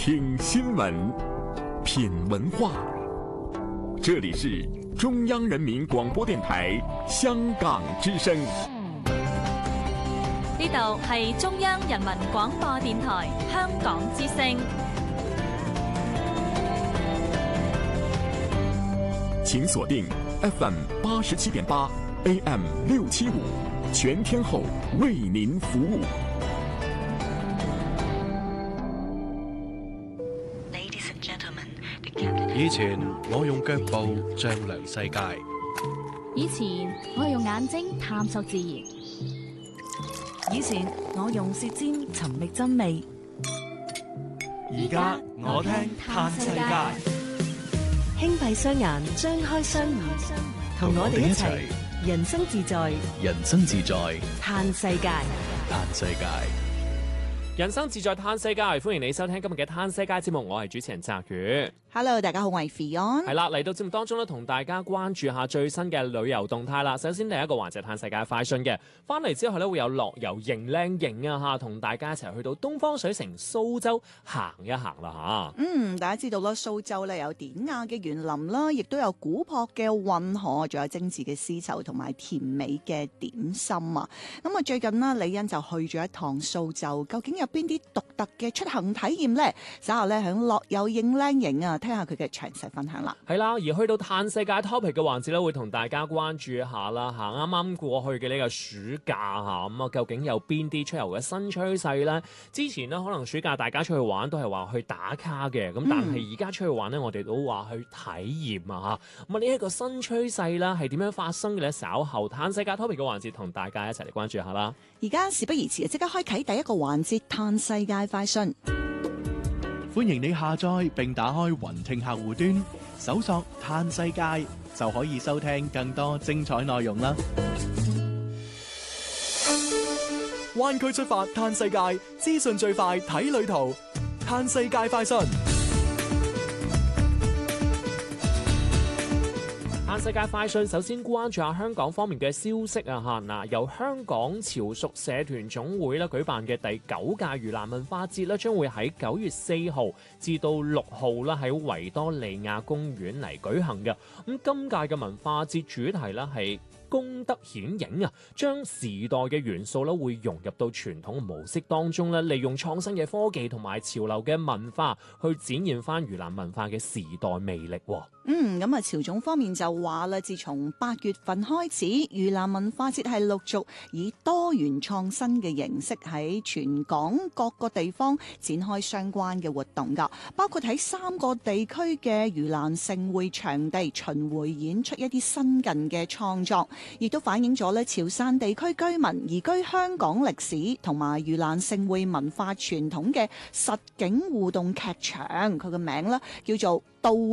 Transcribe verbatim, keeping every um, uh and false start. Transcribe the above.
聽新聞，品文化。這裡是中央人民廣播電台香港之聲。 呢度係中央人民廣播電台香港之聲。 請鎖定 F M 八十七點八 A M 六七五，全天候為您服務。 以前我用腳步丈量世界， 以前我用眼睛探索自然， 以前我用舌尖尋覓真味， 而家我聽嘆世界。 輕閉雙眼，張開雙耳，同我哋一齊人生自在， 人生自在嘆世界， 嘆世界。 人生自在嘆世界，歡迎你收聽今日嘅嘆世界節目，我係主持人澤宇。 Hello， 大家好，我係 Fion。 係啦，嚟到節目當中咧，同大家關注下最新嘅旅遊動態啦。首先第一個環節嘆世界快訊嘅，翻嚟之後咧會有樂遊型靚型啊吓，同大家一齊去到東方水城蘇州行一行啦吓。 嗯，大家知道啦，蘇州咧有典雅嘅園林啦，亦都有古樸嘅運河，仲有精緻嘅絲綢同埋甜美嘅點心啊。咁啊，最近呢，李欣就去咗一趟蘇州，究竟有邊啲獨特嘅出行體驗呢？稍後咧響樂遊型靚型啊，聽下佢嘅詳細分享啦。 係啦，而去到嘆世界 topic 嘅環節咧，會同大家關注一下啦吓，啱啱過去嘅呢個暑假吓，咁啊究竟有邊啲出遊嘅新趨勢呢？之前呢，可能暑假大家出去玩都係話去打卡嘅，咁但係而家出去玩呢，我哋都話去體驗啊吓。咁啊呢一個新趨勢啦，係點樣發生嘅呢？稍後嘆世界 topic 嘅環節同大家一齊嚟關注一下啦。 而家事不宜遲，即刻開啟第一個環節嘆世界快訊。 歡迎你下載並打開雲聽客戶端，搜索嘆世界就可以收聽更多精彩內容啦。灣區出發嘆世界，資訊最快睇旅途，嘆世界快訊。 嘆世界快訊，首先關注下香港方面嘅消息啊吓，嗱，由香港潮屬社團總會咧舉辦嘅第九屆盂蘭文化節咧，將會喺九月四號至到六號啦，喺維多利亞公園嚟舉行嘅。咁今屆嘅文化節主題咧係功德顯影啊，將時代嘅元素咧會融入到傳統模式當中咧，利用創新嘅科技同埋潮流嘅文化去展現翻盂蘭文化嘅時代魅力。 嗯，咁啊，潮總方面就話啦，自從八月份開始，盂蘭文化節係陸續以多元創新嘅形式喺全港各個地方展開相關嘅活動噶，包括喺三個地區嘅盂蘭盛會場地巡迴演出一啲新近嘅創作，亦都反映咗咧潮汕地區居民移居香港歷史同埋盂蘭盛會文化傳統嘅實景互動劇場，佢個名咧叫做到